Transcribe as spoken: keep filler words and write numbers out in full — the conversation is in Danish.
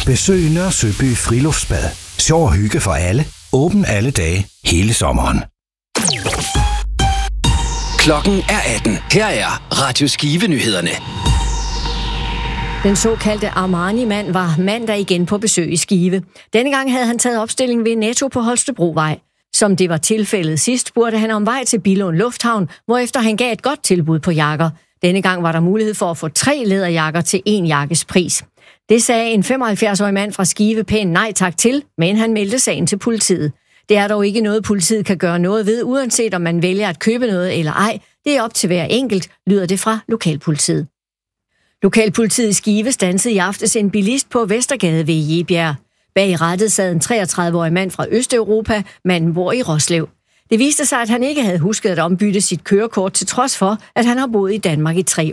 Besøg Nørre Søby Friluftsbad. Sjov og hygge for alle. Åben alle dage, hele sommeren. Klokken er atten. Her er Radio Skive-nyhederne. Den såkaldte Armani-mand var mandag igen på besøg i Skive. Denne gang havde han taget opstilling ved Netto på Holstebrovej. Som det var tilfældet sidst, spurgte han om vej til Billund Lufthavn, hvorefter han gav et godt tilbud på jakker. Denne gang var der mulighed for at få tre læderjakker til én jakkes pris. Det sagde en femoghalvfjerds-årig mand fra Skive pænt nej tak til, men han meldte sagen til politiet. Det er dog ikke noget, politiet kan gøre noget ved, uanset om man vælger at købe noget eller ej. Det er op til hver enkelt, lyder det fra lokalpolitiet. Lokalpolitiet i Skive standsede i aftes en bilist på Vestergade ved Jebjerg. Bag rattet sad en treogtredive-årig mand fra Østeuropa, manden bor i Roslev. Det viste sig, at han ikke havde husket at ombytte sit kørekort, til trods for, at han har boet i Danmark i tre